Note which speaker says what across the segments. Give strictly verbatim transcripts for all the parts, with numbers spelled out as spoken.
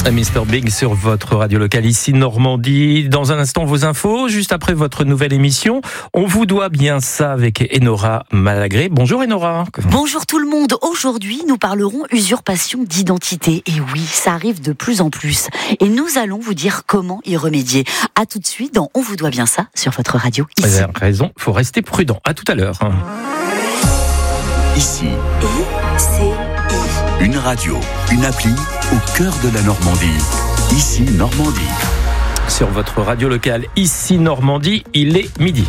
Speaker 1: mister Big sur votre radio locale ici Normandie. Dans un instant vos infos, juste après votre nouvelle émission. On vous doit bien ça avec Enora Malagré. Bonjour Enora.
Speaker 2: Bonjour tout le monde. Aujourd'hui nous parlerons usurpation d'identité. Et oui, ça arrive de plus en plus. Et nous allons vous dire comment y remédier. À tout de suite dans On vous doit bien ça sur votre radio ici.
Speaker 1: Vous avez raison, faut rester prudent. À tout à l'heure.
Speaker 3: Ici.
Speaker 2: Et c'est
Speaker 3: Une radio, une appli au cœur de la Normandie. Ici Normandie.
Speaker 1: Sur votre radio locale, ici Normandie, il est midi.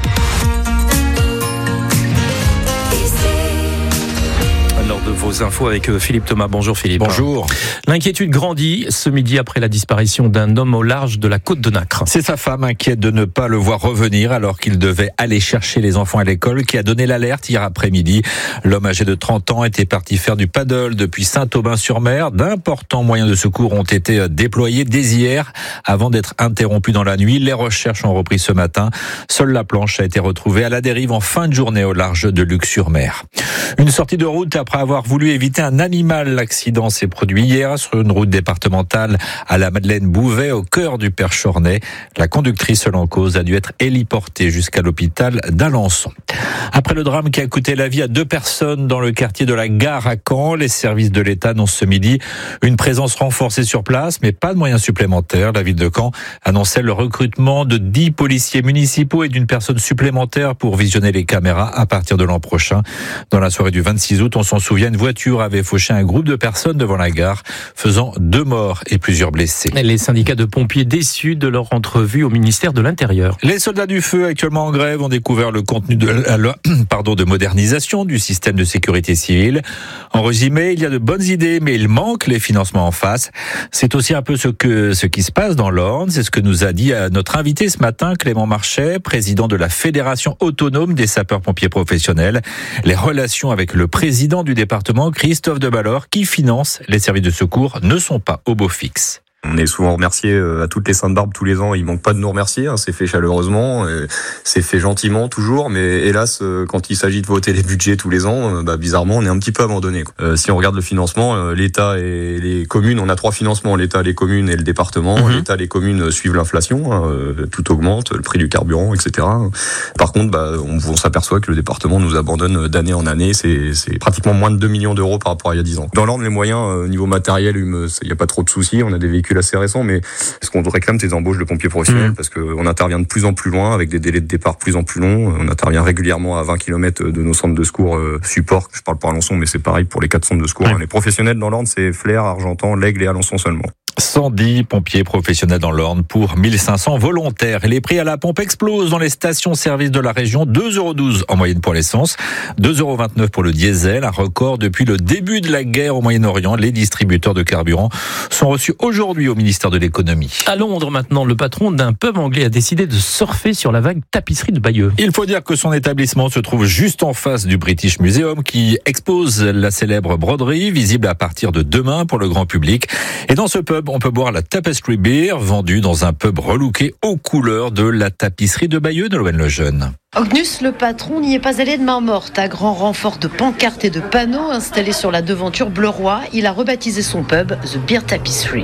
Speaker 1: Lors de vos infos avec Philippe Thomas. Bonjour Philippe.
Speaker 4: Bonjour.
Speaker 1: L'inquiétude grandit ce midi après la disparition d'un homme au large de la côte de Nacre.
Speaker 4: C'est sa femme inquiète de ne pas le voir revenir alors qu'il devait aller chercher les enfants à l'école qui a donné l'alerte hier après-midi. L'homme âgé de trente ans était parti faire du paddle depuis Saint-Aubin-sur-Mer. D'importants moyens de secours ont été déployés dès hier avant d'être interrompus dans la nuit. Les recherches ont repris ce matin. Seule la planche a été retrouvée à la dérive en fin de journée au large de Luc-sur-Mer. Une sortie de route après avoir voulu éviter un animal. L'accident s'est produit hier sur une route départementale à la Madeleine-Bouvet, au cœur du Perchornay. La conductrice seule en cause a dû être héliportée jusqu'à l'hôpital d'Alençon. Après le drame qui a coûté la vie à deux personnes dans le quartier de la Gare à Caen, les services de l'État annoncent ce midi une présence renforcée sur place, mais pas de moyens supplémentaires. La ville de Caen annonçait le recrutement de dix policiers municipaux et d'une personne supplémentaire pour visionner les caméras à partir de l'an prochain. Dans la soirée du vingt-six août, on s'en souvient, une voiture avait fauché un groupe de personnes devant la gare, faisant deux morts et plusieurs blessés.
Speaker 1: Les syndicats de pompiers déçus de leur entrevue au ministère de l'Intérieur.
Speaker 4: Les soldats du feu actuellement en grève ont découvert le contenu de la loi pardon, de modernisation du système de sécurité civile. En résumé, il y a de bonnes idées, mais il manque les financements en face. C'est aussi un peu ce que ce qui se passe dans l'Orne. C'est ce que nous a dit notre invité ce matin, Clément Marchais, président de la Fédération autonome des sapeurs-pompiers professionnels. Les relations avec le président du département, Christophe Debalor, qui finance les services de secours, ne sont pas au beau fixe.
Speaker 5: On est souvent remercié à toutes les Saintes-Barbes tous les ans. Il manque pas de nous remercier. Hein. C'est fait chaleureusement, c'est fait gentiment toujours. Mais hélas, quand il s'agit de voter les budgets tous les ans, bah, bizarrement, on est un petit peu abandonné. Euh, si on regarde le financement, l'État et les communes, on a trois financements. L'État, les communes et le département. Mmh. L'État, les communes suivent l'inflation. Hein. Tout augmente, le prix du carburant, et cetera. Par contre, bah, on, on s'aperçoit que le département nous abandonne d'année en année. C'est, c'est pratiquement moins de deux millions d'euros par rapport à il y a dix ans. Dans l'ordre, les moyens, au niveau matériel, il n'y a pas trop de soucis. On a des véhicules assez récent, mais ce qu'on réclame, c'est des embauches de pompiers professionnels, mmh. parce qu'on intervient de plus en plus loin, avec des délais de départ plus en plus longs. On intervient régulièrement à vingt kilomètres de nos centres de secours euh, support. Je parle pour Alençon, mais c'est pareil pour les quatre centres de secours. Mmh. Les professionnels dans l'Orne, c'est Flers, Argentan, l'Aigle et Alençon seulement.
Speaker 4: cent dix pompiers professionnels dans l'Orne pour mille cinq cents volontaires. Et les prix à la pompe explosent dans les stations-service de la région. deux euros douze en moyenne pour l'essence, deux euros vingt-neuf pour le diesel, un record depuis le début de la guerre au Moyen-Orient. Les distributeurs de carburant sont reçus aujourd'hui au ministère de l'économie.
Speaker 1: À Londres maintenant, le patron d'un pub anglais a décidé de surfer sur la vague tapisserie de Bayeux.
Speaker 4: Il faut dire que son établissement se trouve juste en face du British Museum qui expose la célèbre broderie, visible à partir de demain pour le grand public. Et dans ce pub, on peut boire la Tapestry Beer, vendue dans un pub relooké aux couleurs de la tapisserie de Bayeux de Nolwenn Lejeune.
Speaker 6: Ognus, le patron, n'y est pas allé de main morte. À grand renfort de pancartes et de panneaux installés sur la devanture bleu-roi, il a rebaptisé son pub The Beer Tapestry.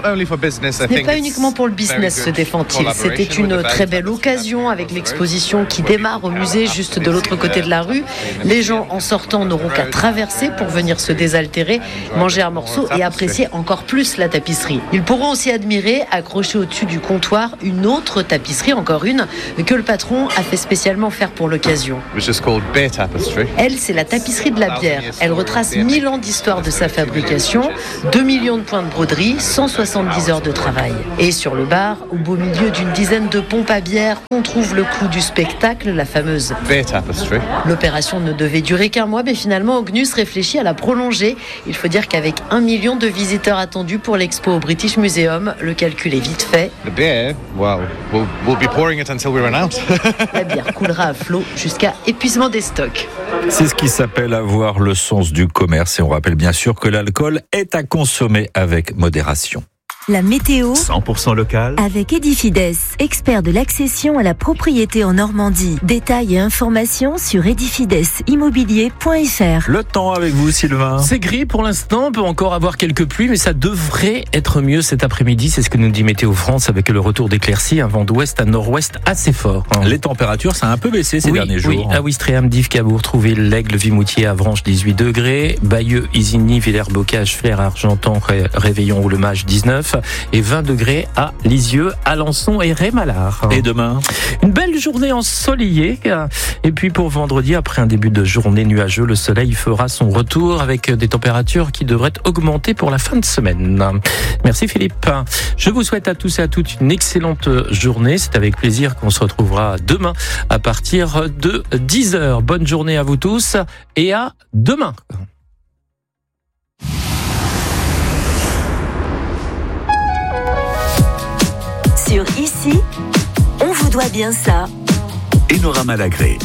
Speaker 6: Ce n'est pas uniquement pour le business, se défend-il. C'était une très belle occasion avec l'exposition qui démarre au musée juste de l'autre côté de la rue. Les gens en sortant n'auront qu'à traverser pour venir se désaltérer, manger un morceau et apprécier encore plus la tapisserie. Ils pourront aussi admirer, accrochée au-dessus du comptoir, une autre tapisserie, encore une, que le patron a fait spécialement faire pour l'occasion. Elle, c'est la tapisserie de la bière. Elle retrace mille ans d'histoire de sa fabrication, deux millions de points de broderie, cent soixante-dix heures de travail. Et sur le bar, au beau milieu d'une dizaine de pompes à bière, on trouve le clou du spectacle, la fameuse Beer Tapestry. L'opération ne devait durer qu'un mois, mais finalement, Ognus réfléchit à la prolonger. Il faut dire qu'avec un million de visiteurs attendus pour l'expo au British Museum, le calcul est vite fait.
Speaker 7: The beer, well, we'll, we'll be pouring it until we run out.
Speaker 6: La bière coulera à flot jusqu'à épuisement des stocks.
Speaker 4: C'est ce qui s'appelle avoir le sens du commerce. Et on rappelle bien sûr que l'alcool est à consommer avec modération.
Speaker 8: La météo
Speaker 3: cent pour cent local
Speaker 8: avec Edifides, expert de l'accession à la propriété en Normandie. Détails et informations sur edifides immobilier point f r.
Speaker 4: Le temps avec vous, Sylvain.
Speaker 1: C'est gris pour l'instant, on peut encore avoir quelques pluies, mais ça devrait être mieux cet après-midi. C'est ce que nous dit Météo France avec le retour d'éclaircies, un vent d'ouest à nord-ouest assez fort.
Speaker 4: Les températures, ça a un peu baissé ces
Speaker 1: oui,
Speaker 4: derniers jours.
Speaker 1: Oui, à Ouistreham, Dives, Cabourg, Trouville, l'Aigle, Vimoutier, Avranches, dix-huit degrés. Bayeux, Isigny, Villers-Bocage, Flers, Argentan, Ré- Réveillon ou Le Mage, dix-neuf. Et vingt degrés à Lisieux, Alençon et Rémalard.
Speaker 4: Et demain ?
Speaker 1: Une belle journée ensoleillée. Et puis pour vendredi, après un début de journée nuageux, le soleil fera son retour avec des températures qui devraient augmenter pour la fin de semaine. Merci Philippe. Je vous souhaite à tous et à toutes une excellente journée. C'est avec plaisir qu'on se retrouvera demain à partir de dix heures. Bonne journée à vous tous et à demain.
Speaker 8: Sur Ici, on vous doit bien ça.
Speaker 3: Enora Malagré.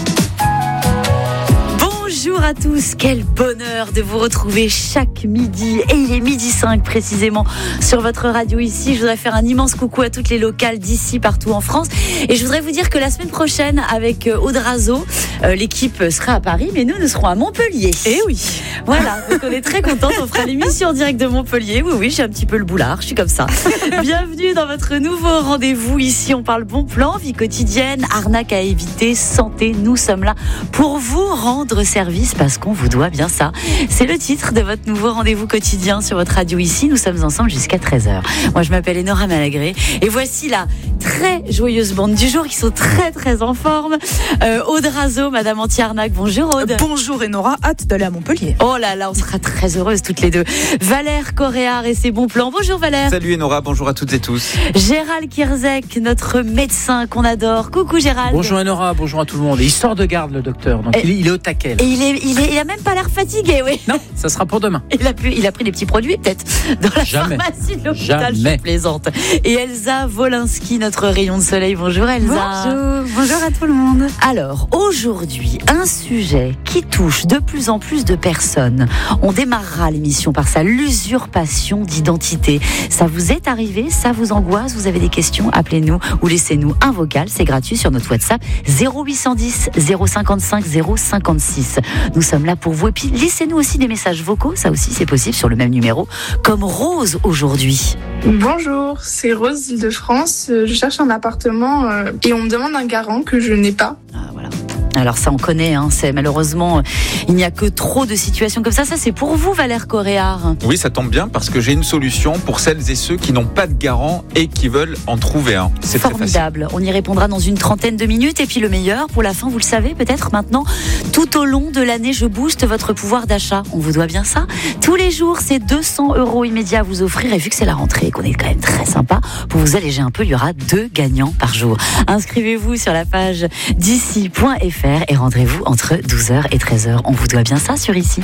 Speaker 2: Bonjour à tous, quel bonheur de vous retrouver chaque midi, et il est midi cinq précisément sur votre radio Ici. Je voudrais faire un immense coucou à toutes les locales d'ici, partout en France, et je voudrais vous dire que la semaine prochaine avec Aude Razo, euh, l'équipe sera à Paris, mais nous, nous serons à Montpellier.
Speaker 9: Eh oui.
Speaker 2: Voilà, donc on est très contents, on fera l'émission en direct de Montpellier. Oui, oui, j'ai un petit peu le boulard, je suis comme ça. Bienvenue dans votre nouveau rendez-vous. Ici, on parle bon plan, vie quotidienne, arnaque à éviter, santé. Nous sommes là pour vous rendre service parce qu'on vous doit bien ça. C'est le titre de votre nouveau rendez-vous quotidien sur votre radio Ici. Nous sommes ensemble jusqu'à treize heures. Moi, je m'appelle Enora Malagré et voici la très joyeuse bande du jour qui sont très très en forme. Euh, Aude Razo, Madame Anti-Arnaque. Bonjour Aude.
Speaker 9: Bonjour Enora, hâte d'aller à Montpellier.
Speaker 2: Oh là là, on sera très heureuses toutes les deux. Valère Coréard et ses bons plans. Bonjour Valère.
Speaker 10: Salut Enora, bonjour à toutes et tous.
Speaker 2: Gérald Kierzek, notre médecin qu'on adore. Coucou Gérald.
Speaker 11: Bonjour Enora, bonjour à tout le monde. Et il sort de garde le docteur, donc
Speaker 2: et,
Speaker 11: il, est, il est au taquet.
Speaker 2: Et il, est, il, est, il a même pas l'air fatigué, oui.
Speaker 11: Non, ça sera pour demain.
Speaker 2: Il a, pu, il a pris des petits produits peut-être dans la
Speaker 11: Jamais.
Speaker 2: pharmacie de l'hôpital.
Speaker 11: Jamais.
Speaker 2: Je plaisante. Et Elsa Wolinski, notre rayon de soleil. Bonjour Elsa.
Speaker 12: Bonjour, bonjour à tout le monde.
Speaker 2: Alors aujourd'hui, un sujet qui touche de plus en plus de personnes. On démarrera l'émission par ça, l'usurpation d'identité. Ça vous est arrivé? Ça vous angoisse? Vous avez des questions? Appelez-nous ou laissez-nous un vocal. C'est gratuit sur notre WhatsApp zéro huit cent dix zéro cinquante-cinq zéro cinquante-six. Nous sommes là pour vous. Et puis laissez-nous aussi des messages vocaux. Ça aussi c'est possible sur le même numéro. Comme Rose aujourd'hui.
Speaker 12: Bonjour, c'est Rose d'Île-de-France. Je cherche un appartement euh, et on me demande un garant que je n'ai pas.
Speaker 2: Ah, voilà. Alors ça on connaît, hein, c'est malheureusement il n'y a que trop de situations comme ça. Ça c'est pour vous Valère Coréard.
Speaker 10: Oui, ça tombe bien parce que j'ai une solution pour celles et ceux qui n'ont pas de garant et qui veulent en trouver un. C'est
Speaker 2: formidable. On y répondra dans une trentaine de minutes et puis le meilleur pour la fin, vous le savez peut-être maintenant. Tout au long de l'année, je booste votre pouvoir d'achat. On vous doit bien ça. Tous les jours, c'est deux cents euros immédiats à vous offrir et vu que c'est la rentrée et qu'on est quand même très sympa, pour vous alléger un peu, il y aura deux gagnants par jour. Inscrivez-vous sur la page d'ici point f r et rendez-vous entre douze heures et treize heures. On vous doit bien ça sur Ici.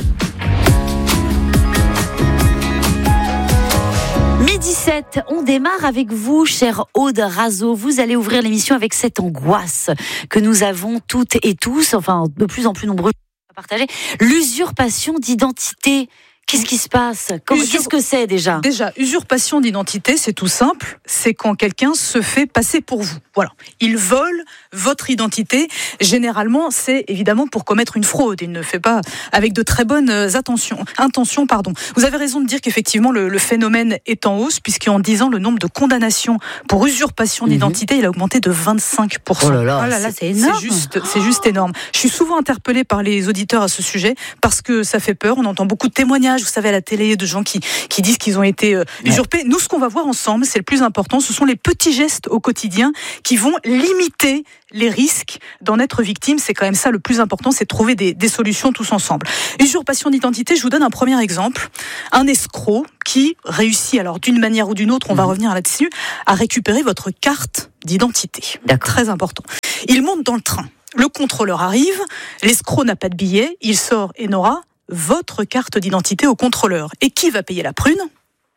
Speaker 2: Midi sept, on démarre avec vous, chère Aude Razo. Vous allez ouvrir l'émission avec cette angoisse que nous avons toutes et tous, enfin de plus en plus nombreux à partager, l'usurpation d'identité. Qu'est-ce qui se passe? Comment, Usur... Qu'est-ce que c'est déjà?
Speaker 9: Déjà, usurpation d'identité, c'est tout simple. C'est quand quelqu'un se fait passer pour vous. Voilà. Il vole votre identité. Généralement, c'est évidemment pour commettre une fraude. Il ne fait pas avec de très bonnes attentions, intentions. Pardon. Vous avez raison de dire qu'effectivement, le, le phénomène est en hausse, puisqu'en dix ans, le nombre de condamnations pour usurpation d'identité, mmh. il a augmenté de vingt-cinq pour cent.
Speaker 2: Oh là là, oh là là c'est, c'est énorme.
Speaker 9: C'est juste, c'est juste énorme. Je suis souvent interpellée par les auditeurs à ce sujet, parce que ça fait peur. On entend beaucoup de témoignages, vous savez, à la télé, de gens qui, qui disent qu'ils ont été euh, usurpés. Ouais. Nous, ce qu'on va voir ensemble, c'est le plus important, ce sont les petits gestes au quotidien qui vont limiter les risques d'en être victime. C'est quand même ça le plus important, c'est de trouver des, des solutions tous ensemble. Usurpation d'identité, je vous donne un premier exemple. Un escroc qui réussit, alors d'une manière ou d'une autre, on mmh. va revenir là-dessus, à récupérer votre carte d'identité.
Speaker 2: D'accord.
Speaker 9: Très important. Il monte dans le train. Le contrôleur arrive, l'escroc n'a pas de billet, il sort et n'aura votre carte d'identité au contrôleur. Et qui va payer la prune ?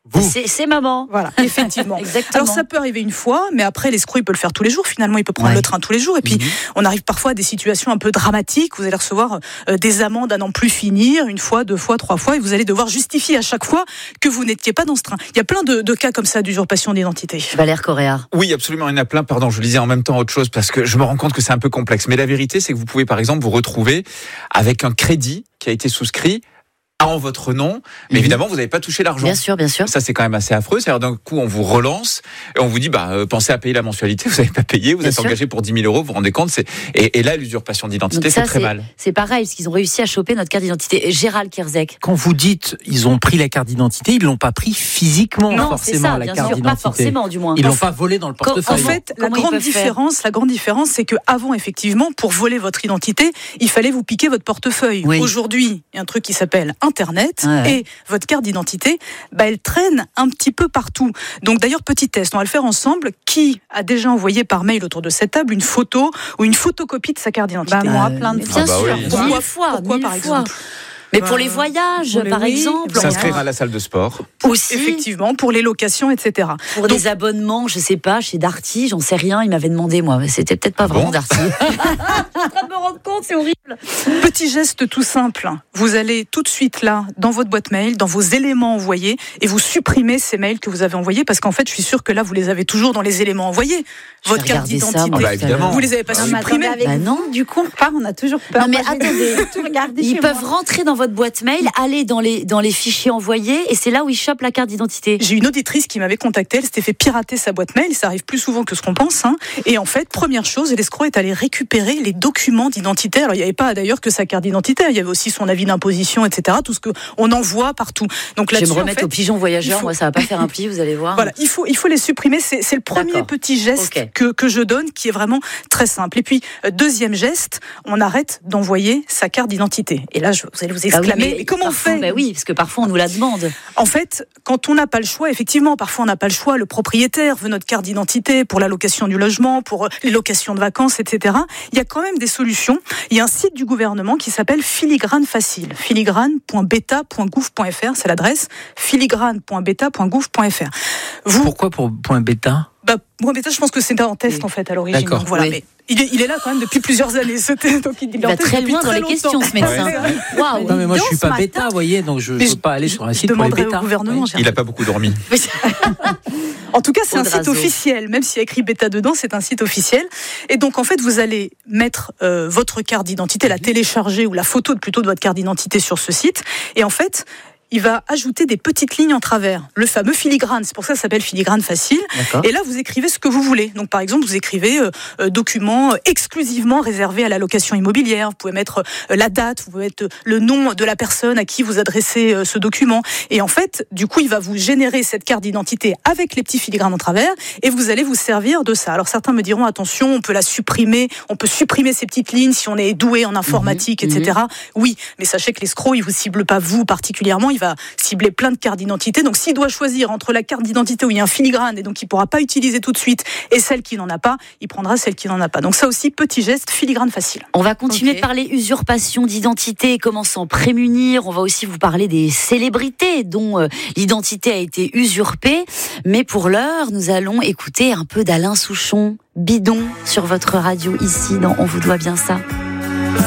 Speaker 2: C'est, c'est maman.
Speaker 9: Voilà, effectivement.
Speaker 2: Exactement.
Speaker 9: Alors ça peut arriver une fois, mais après l'escroc il peut le faire tous les jours. Finalement, il peut prendre
Speaker 2: ouais.
Speaker 9: le train tous les jours. Et puis mmh. on arrive parfois à des situations un peu dramatiques. Vous allez recevoir euh, des amendes à n'en plus finir, une fois, deux fois, trois fois, et vous allez devoir justifier à chaque fois que vous n'étiez pas dans ce train. Il y a plein de, de cas comme ça d'usurpation d'identité.
Speaker 2: Valère Correa.
Speaker 10: Oui, absolument. Il y en a plein. Pardon, je lisais en même temps autre chose parce que je me rends compte que c'est un peu complexe. Mais la vérité, c'est que vous pouvez par exemple vous retrouver avec un crédit qui a été souscrit en votre nom, mais mmh. évidemment vous n'avez pas touché l'argent.
Speaker 2: Bien sûr, bien sûr.
Speaker 10: Ça c'est quand même assez affreux. C'est-à-dire d'un coup on vous relance et on vous dit bah euh, pensez à payer la mensualité. Vous n'avez pas payé, vous bien êtes sûr. engagé pour dix mille euros. Vous vous rendez compte c'est et, et là l'usurpation d'identité
Speaker 2: ça,
Speaker 10: c'est très
Speaker 2: c'est,
Speaker 10: mal.
Speaker 2: C'est pareil parce qu'ils ont réussi à choper notre carte d'identité. Gérald Kierzek.
Speaker 11: Quand vous dites ils ont pris la carte d'identité, ils l'ont pas pris physiquement
Speaker 2: non,
Speaker 11: forcément
Speaker 2: c'est ça,
Speaker 11: la
Speaker 2: bien
Speaker 11: carte
Speaker 2: sûr,
Speaker 11: d'identité.
Speaker 2: Pas forcément du moins.
Speaker 11: Ils l'ont pas volé dans le portefeuille.
Speaker 9: En fait,
Speaker 2: Comment
Speaker 9: la grande différence,
Speaker 2: faire
Speaker 9: la grande différence, c'est que avant effectivement pour voler votre identité, il fallait vous piquer votre portefeuille. Oui. Aujourd'hui, il y a un truc qui s'appelle Internet. Ouais. Et votre carte d'identité, bah, elle traîne un petit peu partout. Donc d'ailleurs, petit test, on va le faire ensemble. Qui a déjà envoyé par mail autour de cette table une photo ou une photocopie de sa carte d'identité?
Speaker 2: Bah, Moi, plein de fois. Bien
Speaker 10: ah bah
Speaker 2: sûr.
Speaker 10: oui.
Speaker 2: Pourquoi,
Speaker 9: Mille
Speaker 2: fois,
Speaker 9: Pourquoi
Speaker 2: mille
Speaker 9: par
Speaker 2: fois.
Speaker 9: exemple
Speaker 2: Mais
Speaker 9: bah,
Speaker 2: pour les voyages,
Speaker 9: pour les
Speaker 2: par
Speaker 9: oui,
Speaker 2: exemple.
Speaker 10: S'inscrire à la salle de sport.
Speaker 2: Aussi.
Speaker 9: Effectivement, pour les locations, et cetera.
Speaker 2: Pour
Speaker 9: Donc,
Speaker 2: des abonnements, je sais pas, chez Darty, j'en sais rien, il m'avait demandé, moi. Mais c'était peut-être pas
Speaker 10: ah
Speaker 2: vraiment
Speaker 10: bon
Speaker 2: Darty. Je suis en train de me rendre compte, c'est horrible.
Speaker 9: Petit geste tout simple. Vous allez tout de suite là, dans votre boîte mail, dans vos éléments envoyés, et vous supprimez ces mails que vous avez envoyés, parce qu'en fait, je suis sûre que là, vous les avez toujours dans les éléments envoyés.
Speaker 2: Je
Speaker 9: votre carte d'identité.
Speaker 10: Ah bah, évidemment.
Speaker 9: Vous les avez pas
Speaker 2: ah,
Speaker 9: supprimés.
Speaker 2: Bah non, du coup.
Speaker 13: Pas, on a toujours peur.
Speaker 2: Non mais
Speaker 13: Moi,
Speaker 2: attendez,
Speaker 13: tout regardé
Speaker 2: ils
Speaker 13: chez
Speaker 2: peuvent
Speaker 13: moi.
Speaker 2: rentrer dans votre boîte mail, aller dans les dans les fichiers envoyés, et c'est là où ils chopent la carte d'identité.
Speaker 9: J'ai une auditrice qui m'avait contacté, elle s'était fait pirater sa boîte mail, ça arrive plus souvent que ce qu'on pense, hein. Et en fait, première chose, l'escroc est allé récupérer les documents d'identité. Alors il n'y avait pas d'ailleurs que sa carte d'identité, il y avait aussi son avis d'imposition, et cetera. Tout ce que on envoie partout. Donc là,
Speaker 2: je vais me remettre
Speaker 9: en fait,
Speaker 2: au pigeon voyageur,
Speaker 9: faut...
Speaker 2: moi ça va pas faire un pli, vous allez voir.
Speaker 9: Voilà, il faut il faut les supprimer. C'est, c'est le premier
Speaker 2: D'accord.
Speaker 9: petit geste
Speaker 2: okay.
Speaker 9: que que je donne, qui est vraiment très simple. Et puis deuxième geste, on arrête d'envoyer sa carte d'identité. Et là, je, vous allez vous exclamer, bah oui, mais, mais comment on fait?
Speaker 2: Bah oui, parce que parfois on nous la demande.
Speaker 9: En fait, quand on n'a pas le choix, effectivement, parfois on n'a pas le choix. Le propriétaire veut notre carte d'identité pour la location du logement, pour les locations de vacances, et cetera. Il y a quand même des solutions. Il y a un site du gouvernement qui s'appelle Filigrane Facile. filigrane point beta point gouv point f r, c'est l'adresse. filigrane point beta point gouv point f r.
Speaker 11: Vous... Pourquoi pour point bêta?
Speaker 9: Bah, point bêta, je pense que c'était en test oui. en fait à l'origine.
Speaker 11: D'accord.
Speaker 9: Donc, voilà,
Speaker 2: oui.
Speaker 9: mais il est, il est là quand même depuis plusieurs années. C'était, donc il,
Speaker 2: il va très loin dans les
Speaker 9: longtemps.
Speaker 2: questions, ce médecin.
Speaker 11: Ouais. Waouh. Non mais moi je suis pas bêta, vous voyez, donc je ne peux pas aller sur un site pour les bêtas.
Speaker 9: Au gouvernement,
Speaker 10: il n'a pas beaucoup dormi.
Speaker 9: En tout cas, c'est
Speaker 2: Audrazo.
Speaker 9: un site officiel. Même s'il y a écrit bêta dedans, c'est un site officiel. Et donc, en fait, vous allez mettre euh, votre carte d'identité, la télécharger ou la photo de, plutôt de votre carte d'identité sur ce site. Et en fait, il va ajouter des petites lignes en travers, le fameux filigrane. C'est pour ça que ça s'appelle Filigrane Facile. D'accord. Et là, vous écrivez ce que vous voulez. Donc, par exemple, vous écrivez euh, euh, document exclusivement réservé à la location immobilière. Vous pouvez mettre euh, la date, vous pouvez mettre euh, le nom de la personne à qui vous adressez euh, ce document. Et en fait, du coup, il va vous générer cette carte d'identité avec les petits filigranes en travers, et vous allez vous servir de ça. Alors, certains me diront, attention, on peut la supprimer, on peut supprimer ces petites lignes si on est doué en informatique, mmh, et cetera. Mmh. Oui, mais sachez que l'escroc, il vous cible pas vous particulièrement. Il va cibler plein de cartes d'identité. Donc, s'il doit choisir entre la carte d'identité où il y a un filigrane et donc il ne pourra pas utiliser tout de suite et celle qui n'en a pas, il prendra celle qui n'en a pas. Donc, ça aussi, petit geste, filigrane facile.
Speaker 2: On va continuer okay. de parler usurpation d'identité et comment s'en prémunir. On va aussi vous parler des célébrités dont euh, l'identité a été usurpée. Mais pour l'heure, nous allons écouter un peu d'Alain Souchon, Bidon, sur votre radio ici dans On vous doit bien ça.